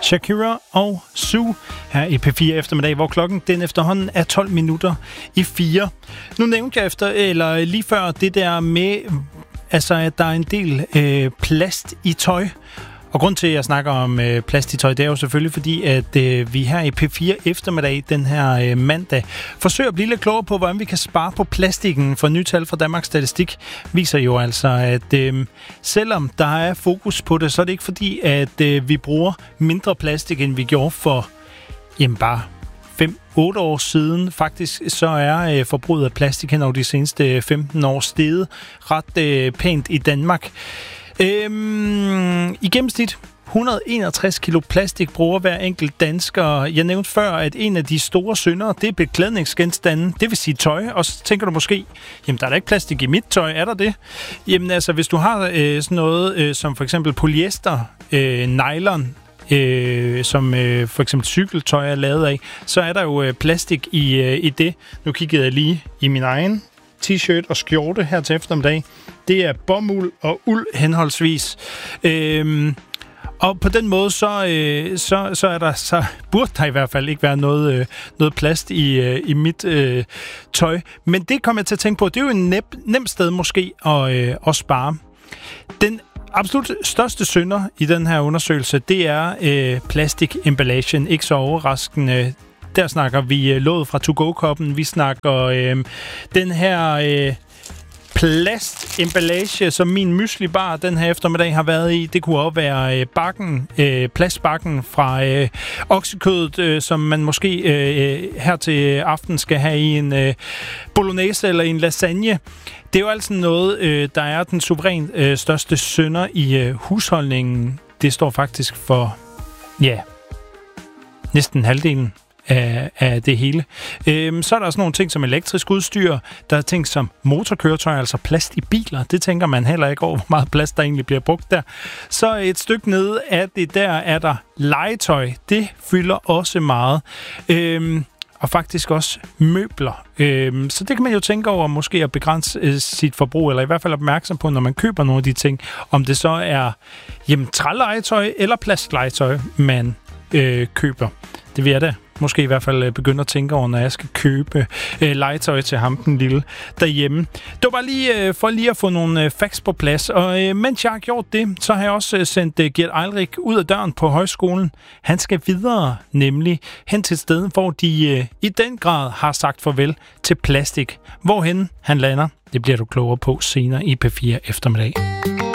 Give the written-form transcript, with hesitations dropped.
Shakira og Sue her i P4 eftermiddag, hvor klokken den efterhånden er 12 minutter i 4. Nu nævnte jeg lige før det der med, altså at der er en del plast i tøj. Og grund til, at jeg snakker om plast i tøj, det er jo selvfølgelig fordi, at vi her i P4 eftermiddag, den her mandag, forsøger at blive lidt klogere på, hvordan vi kan spare på plastikken. For nye tal fra Danmarks Statistik viser jo altså, at selvom der er fokus på det, så er det ikke fordi, at vi bruger mindre plastik, end vi gjorde for bare 5-8 år siden. Faktisk så er forbruget af plastik hen over de seneste 15 år steget ret pænt i Danmark. I gennemsnit 161 kilo plastik bruger hver enkelt dansker. Jeg nævnte før, at en af de store syndere, det er beklædningsgenstande, det vil sige tøj. Og så tænker du måske, jamen der er da ikke plastik i mit tøj, er der det? Jamen altså, hvis du har sådan noget som for eksempel polyester, nylon, som for eksempel cykeltøj er lavet af, så er der jo plastik i det. Nu kiggede jeg lige i min egen t-shirt og skjorte her til eftermiddag. Det er bomuld og uld henholdsvis. Og på den måde, så er der, så burde der i hvert fald ikke være noget plast i mit tøj. Men det kommer jeg til at tænke på, det er jo en nem sted måske at spare. Den absolut største synder i den her undersøgelse, det er plastikemballagen. Ikke så overraskende. Der snakker vi låget fra To-Go-koppen. Vi snakker den her plastemballage, som min myslibar den her eftermiddag har været i. Det kunne også være plastbakken fra oksekødet, som man måske her til aften skal have i en bolognese eller en lasagne. Det er jo altså noget, der er den suverænt største synder i husholdningen. Det står faktisk for, næsten halvdelen af det hele. Så er der også nogle ting som elektrisk udstyr. Der er ting som motorkøretøj, altså plast i biler. Det tænker man heller ikke over, hvor meget plast der egentlig bliver brugt der. Så et stykke nede af det der er der legetøj. Det fylder også meget. Og faktisk også møbler. Så det kan man jo tænke over, måske at begrænse sit forbrug, eller i hvert fald opmærksom på, når man køber nogle af de ting, om det så er trælegetøj eller plastlegetøj, man køber. Det vil jeg da måske i hvert fald begynde at tænke over, når jeg skal købe legetøj til ham, den lille derhjemme. Det var bare lige for lige at få nogle facts på plads. Og mens jeg har gjort det, så har jeg også sendt Gert Eilrik ud af døren på højskolen. Han skal videre, nemlig hen til et sted, hvor de i den grad har sagt farvel til plastik. Hvorhen han lander, det bliver du klogere på senere i P4 eftermiddag.